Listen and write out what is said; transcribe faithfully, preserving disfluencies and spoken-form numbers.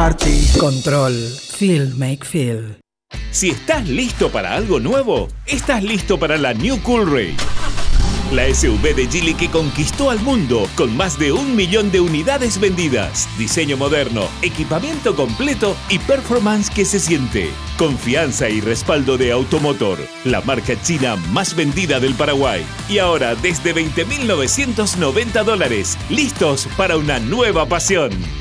party. Control. Feel make feel. Si estás listo para algo nuevo, estás listo para la New Coolray. La S U V de Geely que conquistó al mundo con más de un millón de unidades vendidas. Diseño moderno, equipamiento completo y performance que se siente. Confianza y respaldo de Automotor, la marca china más vendida del Paraguay. Y ahora desde veinte mil novecientos noventa dólares, listos para una nueva pasión.